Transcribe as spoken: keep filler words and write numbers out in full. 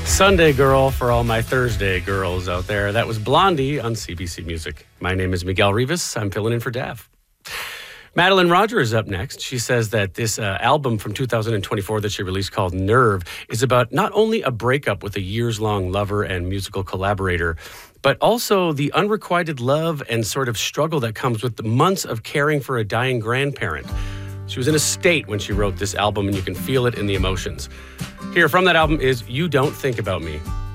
Sunday Girl for all my Thursday girls out there. That was Blondie on C B C Music. My name is Miguel Rivas. I'm filling in for Dav. Madeline Rogers is up next. She says that this uh, album from two thousand twenty-four that she released called Nerve is about not only a breakup with a years-long lover and musical collaborator, but also the unrequited love and sort of struggle that comes with the months of caring for a dying grandparent. She was in a state when she wrote this album, and you can feel it in the emotions. Here from that album is You Don't Think About Me.